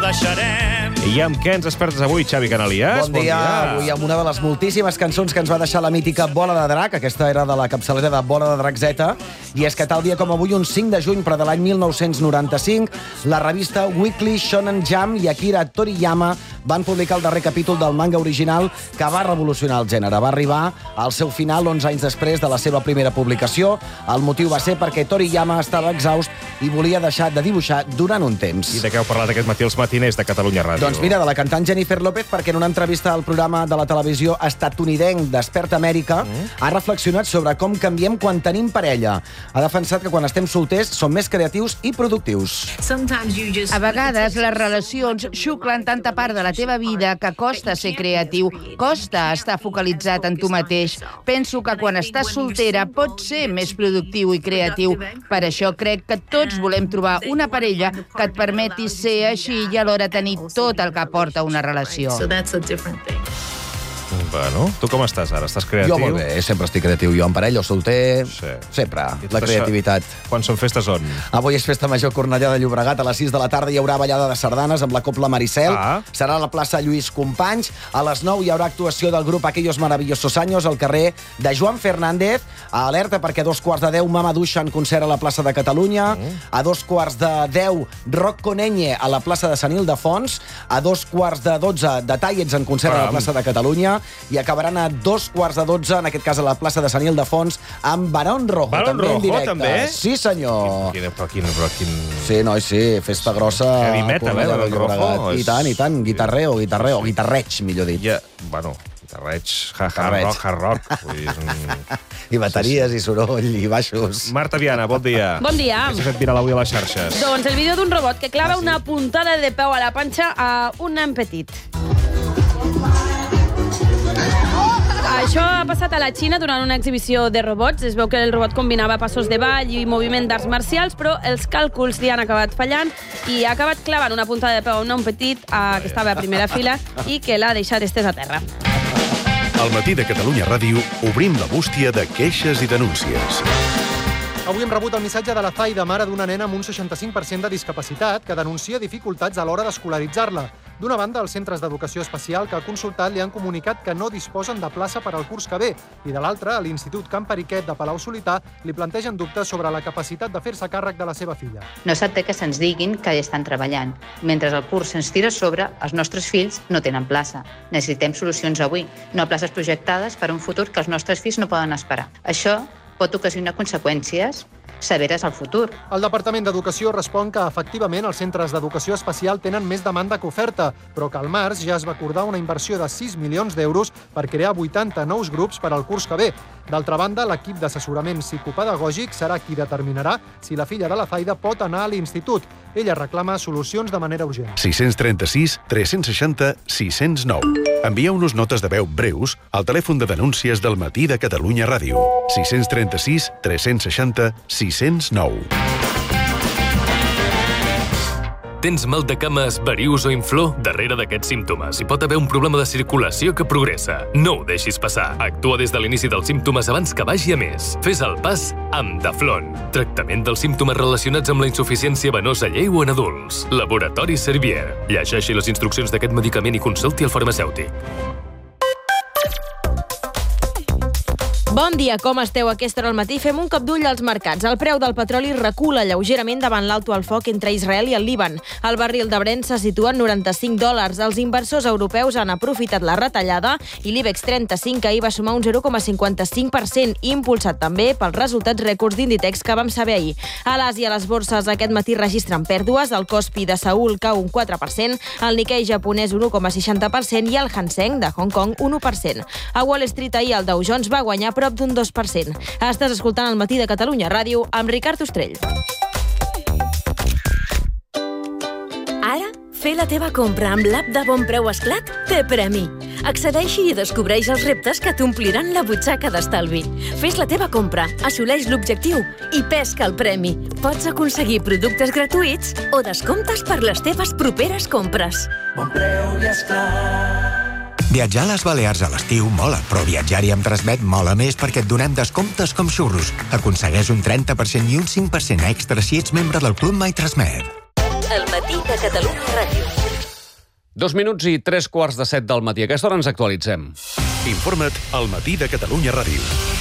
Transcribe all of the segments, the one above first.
deixarem. I amb què ens despertes avui, Xavi Canalies? Bon dia. Avui amb una de les moltíssimes cançons que ens va deixar la mítica Bola de Drac. Aquesta era de la capçalera de Bola de Drac Z. I és que tal dia com avui, un 5 de juny, però de l'any 1995, la revista Weekly Shonen Jump i Akira Toriyama van publicar el darrer capítol del manga original que va revolucionar el gènere. Va arribar al seu final 11 anys després de la seva primera publicació. El motiu va ser perquè Toriyama estava exhaust i volia deixar de dibuixar durant un temps. I de què heu parlat aquest matí als matiners de Catalunya Ràdio? Doncs mira, de la cantant Jennifer López, perquè en una entrevista al programa de la televisió estatunidenc Desperta Amèrica ha reflexionat sobre com canviem quan tenim parella. Ha defensat que quan estem solters som més creatius i productius. A vegades les relacions xuclen tanta part de la teva vida que costa ser creatiu, costa estar focalitzat en tu mateix. Penso que quan estàs soltera pots ser més productiu i creatiu. Per això crec que tots volem trobar una parella que et permeti ser així i alhora tenir tot el que porta una relació. Bueno, tu com estàs ara? Estàs creatiu? Jo molt bé, sempre estic creatiu. Jo en parella o solter, Sí. sempre. I tot La això, creativitat. Quan són festes on? Avui és festa major Cornellà de Llobregat. A les 6 de la tarda hi haurà ballada de sardanes amb la Copla Maricel. Serà a la plaça Lluís Companys. A les 9 hi haurà actuació del grup Aquellos Maravillosos Años al carrer de Joan Fernández. Alerta perquè a 2:15 Mamaduixa en concert a la plaça de Catalunya. A 2:10 Rock Conenye a la plaça de Sant Ildefons. A 2:12 Detallets en concert a la plaça de Catalunya. I acabaran a 2:12, en aquest cas a la plaça de Sant Ildefons, amb Barón Rojo. Barón també en Rojo, directe. també? Sí, senyor. Quin... Sí, noi, sí, festa grossa. Heavy metal, Cornellà de Barón Rojo. Llobregat. I tant, guitarreig, millor dit. Bueno, guitarreig, hard rock. Vull dir, és un... I bateries, i soroll, i baixos. Marta Viana, bon dia. Bon dia. Què s'ha fet viral avui a les xarxes? Doncs el vídeo d'un robot que clava una puntada de peu a la panxa a un nen petit. Això ha passat a la Xina durant una exhibició de robots. Es veu que el robot combinava passos de ball i moviment d'arts marcials, però els càlculs li han acabat fallant i ha acabat clavant una puntada de peu a un nen petit que estava a primera fila i que l'ha deixat estès a terra. Al matí de Catalunya Ràdio obrim la bústia de queixes i denúncies. Avui hem rebut el missatge de la Zaida, mare d'una nena amb un 65% de discapacitat, que denuncia dificultats a l'hora d'escolaritzar-la. D'una banda, els centres d'educació especial que ha consultat li han comunicat que no disposen de plaça per al curs que ve, i de l'altra, a l'Institut Can Periquet de Palau-solità li plantegen dubtes sobre la capacitat de fer-se càrrec de la seva filla. No s'entén que se'ns diguin que estan treballant. Mentre el curs se'ns tira a sobre, els nostres fills no tenen plaça. Necessitem solucions avui, no places projectades per a un futur que els nostres fills no poden esperar. Això pot ocasionar conseqüències severes al futur. El Departament d'Educació respon que, efectivament, els centres d'educació especial tenen més demanda que oferta, però que al març ja es va acordar una inversió de 6 milions d'euros per crear 80 nous grups per al curs que ve. D'altra banda, l'equip d'assessorament psicopedagògic serà qui determinarà si la filla de la Zaida pot anar a l'institut. Ella reclama solucions de manera urgent. 636 360 609. Envieu-nos notes de veu breus al telèfon de denúncies del matí de Catalunya Ràdio. 636 360 609. Tens mal de cames, varius o inflor? Darrere d'aquests símptomes hi pot haver un problema de circulació que progressa. No ho deixis passar. Actua des de l'inici dels símptomes abans que vagi a més. Fes el pas amb Daflon. Tractament dels símptomes relacionats amb la insuficiència venosa lleu en adults. Laboratori Servier. Llegeixi les instruccions d'aquest medicament i consulti el farmacèutic. Bon dia, com esteu? Aquesta hora al matí fem un cop d'ull als mercats. El preu del petroli recula lleugerament davant l'alto al foc entre Israel i el Líban. El barril de Brent se situa en $95. Els inversors europeus han aprofitat la retallada i l'IBEX 35 ahir va sumar un 0,55%, impulsat també pels resultats rècords d'Inditex que vam saber ahir. A l'Àsia, les borses aquest matí registren pèrdues. El Kospi de Seül cau un 4%, el Nikkei japonès un 1,60% i el Hang Seng de Hong Kong un 1%. A Wall Street ahir el Dow Jones va guanyar prop d'un 2%. Estàs escoltant el matí de Catalunya Ràdio amb Ricard Ostrell. Ara, fer la teva compra amb l'app de Bon Preu Esclat té premi. Accedeixi i descobreix els reptes que t'ompliran la butxaca d'estalvi. Fes la teva compra, assoleix l'objectiu i pesca el premi. Pots aconseguir productes gratuïts o descomptes per les teves properes compres. Bon Preu i Esclat. Viatjar a les Balears a l'estiu mola, però viatjar-hi amb Transmet mola més perquè et donem descomptes com xurros. Aconsegueix un 30% i un 5% extra si ets membre del Club My Transmet. El matí de Catalunya Ràdio. 2 minuts i 3:45 del matí. A aquesta hora ens actualitzem. Informa't al Matí de Catalunya Ràdio.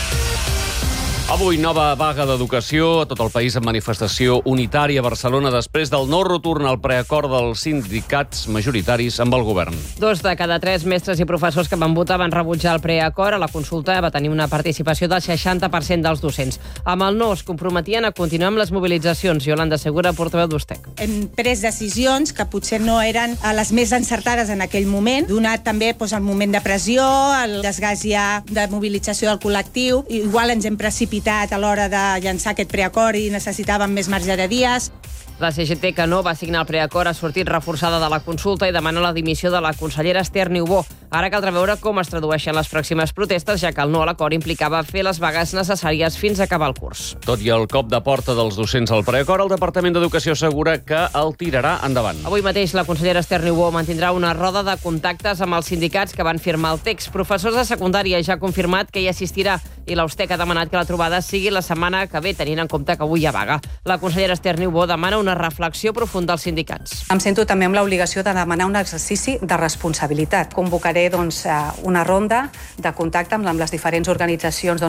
Avui, nova vaga d'educació a tot el país en manifestació unitària a Barcelona després del no retorn al preacord dels sindicats majoritaris amb el govern. 2 de cada 3 mestres i professors que van votar van rebutjar el preacord. A la consulta va tenir una participació del 60% dels docents. Amb el no es comprometien a continuar amb les mobilitzacions. Yolanda Segura, portaveu d'USTEC. Hem pres decisions que potser no eren les més encertades en aquell moment, donat també el moment de pressió, el desgast ja de mobilització del col·lectiu. Igual ens hem precipitat a l'hora de llançar aquest preacord i necessitàvem més marge de dies. La CGT, que no va signar el preacord, ha sortit reforçada de la consulta i demana la dimissió de la consellera Esther Niubó. Ara caldrà veure com es tradueixen les pròximes protestes, ja que el no a l'acord implicava fer les vagues necessàries fins a acabar el curs. Tot i el cop de porta dels docents al preacord, el Departament d'Educació assegura que el tirarà endavant. Avui mateix la consellera Esther Niubó mantindrà una roda de contactes amb els sindicats que van firmar el text. Professors de secundària ja ha confirmat que hi assistirà i l'USTEC ha demanat que la trobada sigui la setmana que ve, tenint en compte que avui hi ha vaga. La consellera Esther Niubó demana una reflexió profunda als sindicats. Em sento també amb l'obligació de demanar un exercici de responsabilitat. Convocaré una ronda de contacte amb les diferents organitzacions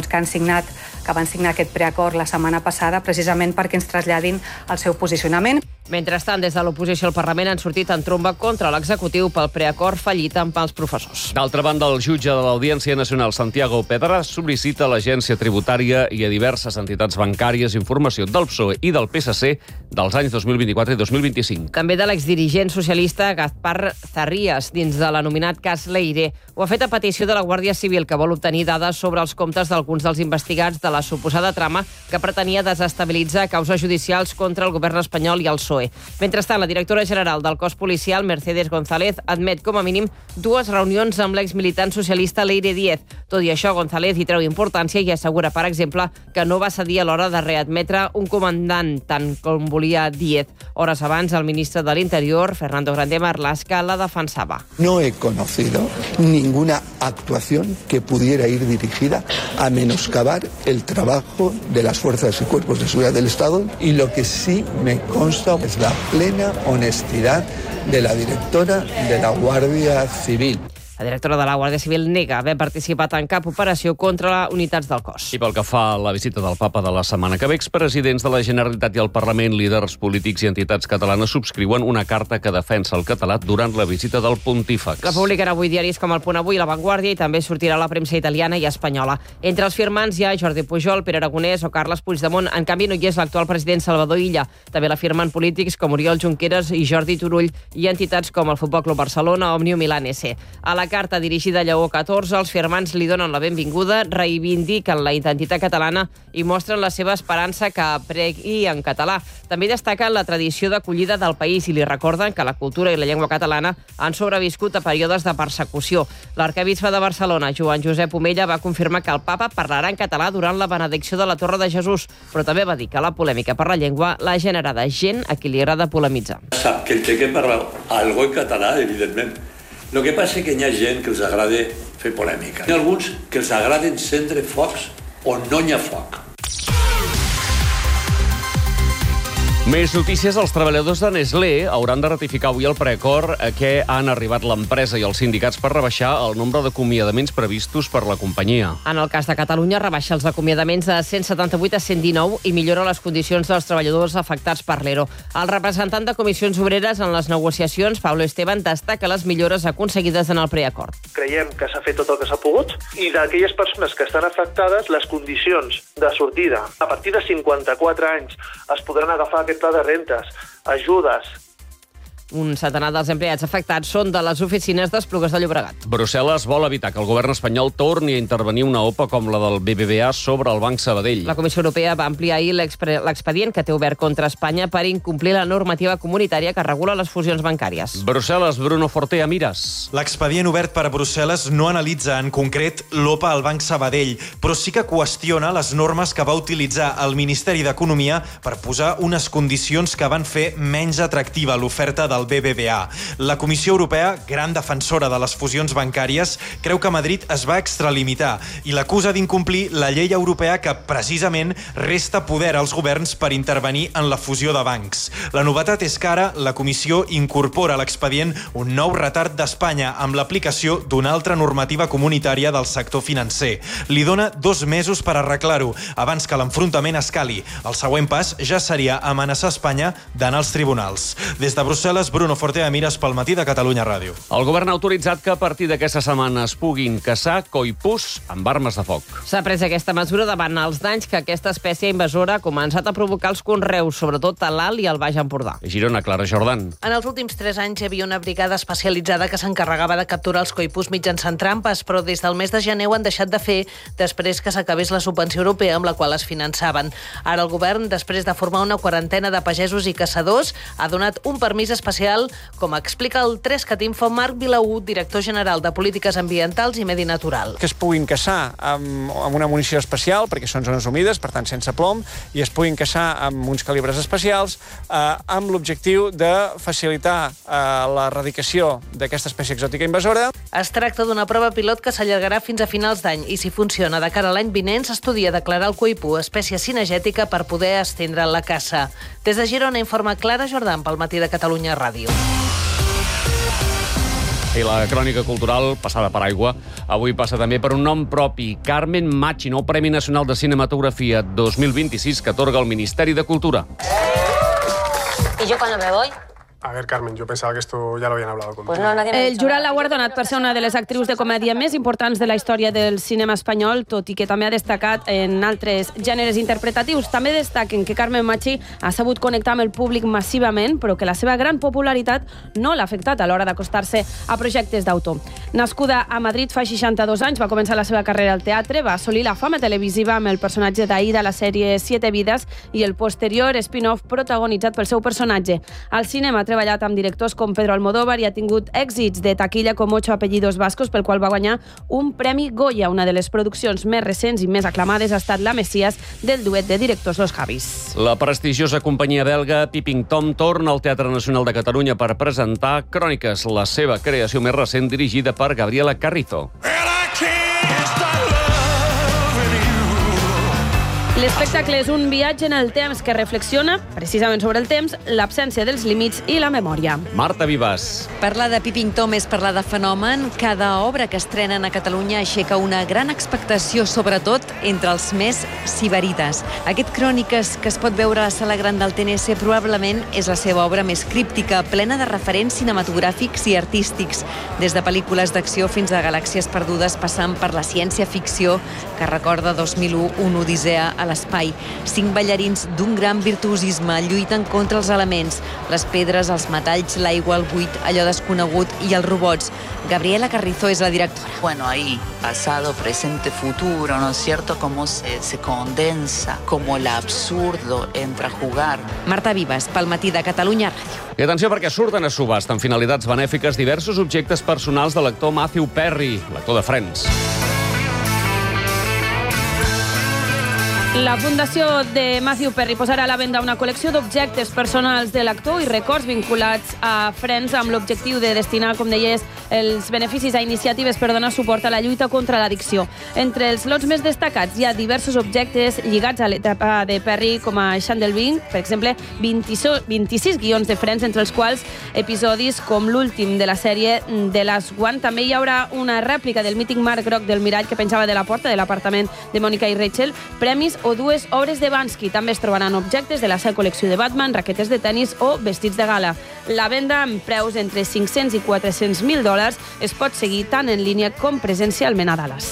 que van signar aquest preacord la setmana passada, precisament perquè ens traslladin el seu posicionament. Mentrestant, des de l'oposició al Parlament han sortit en tromba contra l'executiu pel preacord fallit amb els professors. D'altra banda, el jutge de l'Audiència Nacional, Santiago Pedra, sol·licita a l'Agència Tributària i a diverses entitats bancàries informació del PSOE i del PSC dels anys 2024 i 2025. També de l'exdirigent socialista Gaspar Zarrías, dins de l'anomenat cas Leire. Ho ha fet a petició de la Guàrdia Civil, que vol obtenir dades sobre els comptes d'alguns dels investigats de la suposada trama que pretenia desestabilitzar causes judicials contra el govern espanyol i el PSOE. Mentrestant, la directora general del cos policial, Mercedes González, admet com a mínim 2 reunions amb l'exmilitant socialista Leire Díez. Tot i això, González hi treu importància i assegura, per exemple, que no va cedir a l'hora de readmetre un comandant, tant com volia Díez. Hores abans, el ministre de l'Interior, Fernando Grande Marlaska, la defensava. No he conocido ninguna actuación que pudiera ir dirigida a menoscabar el trabajo de las fuerzas y cuerpos de seguridad del Estado, y lo que sí me consta es la plena honestidad de la directora de la Guàrdia Civil. La directora de la Guàrdia Civil nega haver participat en cap operació contra unitats del cos. I pel que fa a la visita del papa de la setmana que ve, expresidents de la Generalitat i el Parlament, líders polítics i entitats catalanes subscriuen una carta que defensa el català durant la visita del pontífex. La publiquen avui diaris com El Punt Avui i La Vanguardia, i també sortirà a la premsa italiana i espanyola. Entre els firmants hi ha Jordi Pujol, Pere Aragonès o Carles Puigdemont. En canvi, no hi és l'actual president Salvador Illa. També la firmen polítics com Oriol Junqueras i Jordi Turull i entitats com el Futbol Club Barcelona, Òmnium i l'ANC. A la carta dirigida a Lleó XIV, els firmants li donen la benvinguda, reivindiquen la identitat catalana i mostren la seva esperança que pregui en català. També destaquen la tradició d'acollida del país i li recorden que la cultura i la llengua catalana han sobreviscut a períodes de persecució. L'arquebisbe de Barcelona, Joan Josep Omella, va confirmar que el papa parlarà en català durant la benedicció de la Torre de Jesús, però també va dir que la polèmica per la llengua l'ha generada gent a qui li agrada polemitzar. Sap que té que parlar algo en català, evidentment. El que passa és que hi ha gent que els agrada fer polèmica. Hi ha alguns que els agrada encendre focs on no hi ha foc. Més notícies. Els treballadors de Nestlé hauran de ratificar avui el preacord a què han arribat l'empresa i els sindicats per rebaixar el nombre d'acomiadaments previstos per la companyia. En el cas de Catalunya, rebaixa els acomiadaments de 178 a 119 i millora les condicions dels treballadors afectats per l'ERO. El representant de Comissions Obreres en les negociacions, Pablo Esteban, destaca les millores aconseguides en el preacord. Creiem que s'ha fet tot el que s'ha pogut i d'aquelles persones que estan afectades, les condicions de sortida. A partir de 54 anys es podran agafar aquest pla de rentes, ajudes. Un centenar dels empleats afectats són de les oficines d'Esplugues de Llobregat. Brussel·les vol evitar que el govern espanyol torni a intervenir una OPA com la del BBVA sobre el Banc Sabadell. La Comissió Europea va ampliar ahir l'expedient que té obert contra Espanya per incomplir la normativa comunitària que regula les fusions bancàries. Brussel·les, Bruno Fortea, Mires. L'expedient obert per Brussel·les no analitza en concret l'OPA al Banc Sabadell, però sí que qüestiona les normes que va utilitzar el Ministeri d'Economia per posar unes condicions que van fer menys atractiva l'oferta del del BBVA. La Comissió Europea, gran defensora de les fusions bancàries, creu que Madrid es va extralimitar i l'acusa d'incomplir la llei europea que, precisament, resta poder als governs per intervenir en la fusió de bancs. La novetat és que ara la Comissió incorpora a l'expedient un nou retard d'Espanya amb l'aplicació d'una altra normativa comunitària del sector financer. Li dona 2 mesos per arreglar-ho, abans que l'enfrontament escali. El següent pas ja seria amenaçar Espanya d'anar als tribunals. Des de Brussel·les, Bruno Fortea, Mires pel Matí de Catalunya Ràdio. El govern ha autoritzat que a partir d'aquesta setmana es puguin caçar coipús amb armes de foc. S'ha pres aquesta mesura davant els danys que aquesta espècie invasora ha començat a provocar els conreus, sobretot a l'Alt i al Baix Empordà. Girona, Clara Jordan. En els últims 3 anys hi havia una brigada especialitzada que s'encarregava de capturar els coipús mitjançant trampes, però des del mes de gener ho han deixat de fer després que s'acabés la subvenció europea amb la qual es finançaven. Ara el govern, després de formar una quarantena de pagesos i caçadors, ha donat un permís especial, com explica el 3CAT Info Marc Vilaú, director general de Polítiques Ambientals i Medi Natural. Que es puguin caçar amb una munició especial, perquè són zones humides, per tant sense plom, i es puguin caçar amb uns calibres especials, amb l'objectiu de facilitar l'erradicació d'aquesta espècie exòtica invasora. Es tracta d'una prova pilot que s'allargarà fins a finals d'any i, si funciona de cara a l'any vinent, s'estudia declarar el coipú espècie cinegètica per poder estendre la caça. Des de Girona informa Clara Jordan pel Matí de Catalunya Ràdio. I la crònica cultural, passada per aigua, avui passa també per un nom propi, Carmen Machi, nou Premi Nacional de Cinematografia 2026 que atorga el Ministeri de Cultura. ¿Y yo cuándo me voy? A ver, Carmen, yo pensaba que esto ya lo habían hablado contigo. Pues no, nadie me ha El dicho jurat nada. l'ha guardonat per ser una de les actrius de comèdia més importants de la història del cinema espanyol, tot i que també ha destacat en altres gèneres interpretatius. També destaquen que Carmen Machi ha sabut connectar amb el públic massivament, però que la seva gran popularitat no l'ha afectat a l'hora d'acostar-se a projectes d'autor. Nascuda a Madrid fa 62 anys, va començar la seva carrera al teatre, va assolir la fama televisiva amb el personatge d'Aida a la sèrie 7 vides i el posterior spin-off protagonitzat pel seu personatge. Al cinema ha treballat amb directors com Pedro Almodóvar i ha tingut èxits de taquilla com 8 apellidos vascos, pel qual va guanyar un Premi Goya. Una de les produccions més recents i més aclamades ha estat La Messias, del duet de directors Los Javis. La prestigiosa companyia belga Peeping Tom torna al Teatre Nacional de Catalunya per presentar Cròniques, la seva creació més recent dirigida per Gabriela Carrizo. L'espectacle és un viatge en el temps que reflexiona precisament sobre el temps, l'absència dels límits i la memòria. Marta Vivas. Parlar de Peeping Tom és parlar de fenomen. Cada obra que estrenen a Catalunya aixeca una gran expectació, sobretot entre els més sibarites. Aquest Cròniques, que es pot veure a la Sala Gran del TNC, probablement és la seva obra més críptica, plena de referents cinematogràfics i artístics, des de pel·lícules d'acció fins a galàxies perdudes, passant per la ciència-ficció, que recorda 2001, una odissea a l'espai. 5 ballarins d'un gran virtuosisme lluiten contra els elements, les pedres, els metalls, l'aigua, el buit, allò desconegut i els robots. Gabriela Carrizo és la directora. Bueno, ahí, pasado, presente, futuro, ¿no es cierto? Cómo se condensa, cómo el absurdo entra a jugar. Marta Vivas, pel Matí de Catalunya Ràdio. I atenció, perquè surten a subhasta amb finalitats benèfiques diversos objectes personals de l'actor Matthew Perry, l'actor de Friends. La Fundació de Matthew Perry posarà a la venda una col·lecció d'objectes personals de l'actor i records vinculats a Friends amb l'objectiu de destinar, com deies, els beneficis a iniciatives per donar suport a la lluita contra l'addicció. Entre els lots més destacats hi ha diversos objectes lligats a l'etapa de Perry, com a Chandel Bing, per exemple, 26 guions de Friends, entre els quals episodis com l'últim de la sèrie The Last One. També hi haurà una rèplica del mític marc groc del mirall que penjava de la porta de l'apartament de Mònica i Rachel, premis o 2 obres de Bansky. També es trobaran objectes de la seva col·lecció de Batman, raquetes de tennis o vestits de gala. La venda amb preus entre 500 i 400.000 dòlars es pot seguir tant en línia com presencialment a Dallas.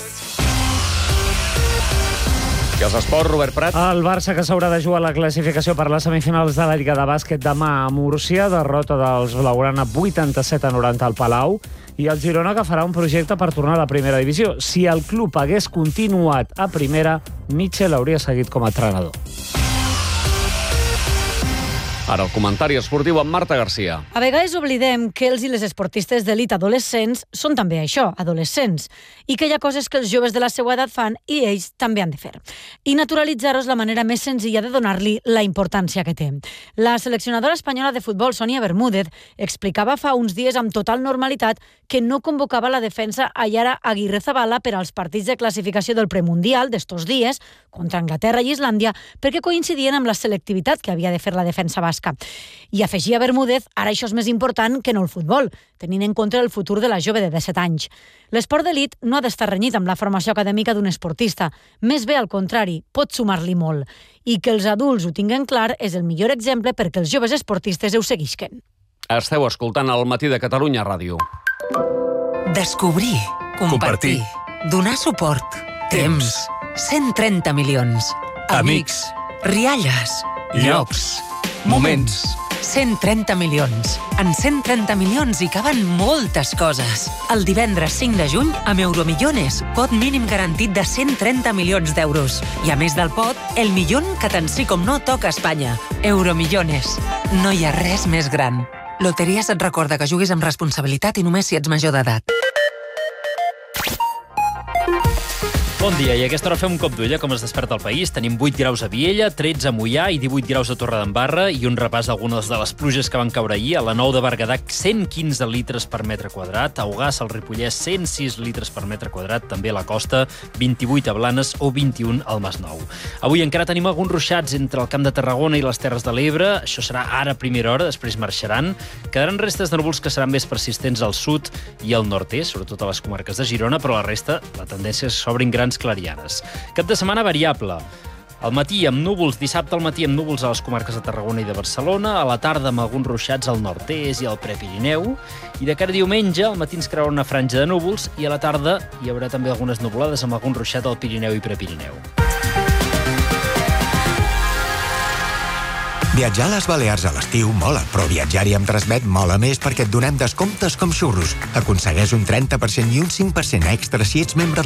I els esports, Robert Prat. El Barça, que s'haurà de jugar la classificació per les semifinals de la Lliga de Bàsquet demà a Múrcia, derrota dels blaugrana 87-90 al Palau, i el Girona, que farà un projecte per tornar a la primera divisió. Si el club hagués continuat a primera, Mitchell hauria seguit com a entrenador. Ara el comentari esportiu amb Marta Garcia. A vegades oblidem que els i les esportistes d'elit adolescents són també això, adolescents, i que hi ha coses que els joves de la seva edat fan i ells també han de fer. I naturalitzar-ho és la manera més senzilla de donar-li la importància que té. La seleccionadora espanyola de futbol, Sonia Bermúdez, explicava fa uns dies amb total normalitat que no convocava la defensa a Yara Aguirrezabala per als partits de classificació del premundial d'estos dies contra Anglaterra i Islàndia perquè coincidien amb la selectivitat que havia de fer la defensa basca. I afegia Bermúdez, ara això és més important que no el futbol, tenint en compte el futur de la jove de 17 anys. L'esport d'elit no ha d'estar renyit amb la formació acadèmica d'un esportista, més bé al contrari, pot sumar-li molt. I que els adults ho tinguen clar és el millor exemple perquè els joves esportistes ho seguisquen. Esteu escoltant el Matí de Catalunya Ràdio. Descobrir, compartir, donar suport, temps, 130 milions, amics, rialles, llocs, moments. 130 milions. En 130 milions hi caben moltes coses. El divendres 5 de juny, amb Euromillones, pot mínim garantit de 130 milions d'euros. I a més del pot, el millón que tant sí com no toca a Espanya. Euromillones. No hi ha res més gran. Loteries et recorda que juguis amb responsabilitat i només si ets major d'edat. Bon dia, i a aquesta hora fem un cop d'ull a com es desperta el país. Tenim 8 graus a Viella, 13 a Moià i 18 graus a Torredembarra i un repàs d'algunes de les pluges que van caure ahir. A la Nou de Berguedà, 115 litres per metre quadrat. A Ogassa, al Ripollès, 106 litres per metre quadrat. També a la costa, 28 a Blanes o 21 al Masnou. Avui encara tenim alguns ruixats entre el Camp de Tarragona i les Terres de l'Ebre. Això serà ara a primera hora, després marxaran. Quedaran restes de núvols que seran més persistents al sud i al nord-est, sobretot a les comarques de Girona, però la resta, la tendència és que s'obrin grans clarianes. Cap de setmana variable. Al matí amb núvols, dissabte al matí amb núvols a les comarques de Tarragona i de Barcelona, a la tarda amb alguns ruixats al nord-est i al Prepirineu, i de cara a diumenge al matí ens creurà una franja de núvols i a la tarda hi haurà també algunes nuvolades amb algun ruixat al Pirineu i Prepirineu. Viatjar a les Balears a l'estiu mola, però viatjar-hi amb Transmet mola més perquè et donem descomptes com xurros. Aconsegueix un 30% i un 5% extra si ets membre de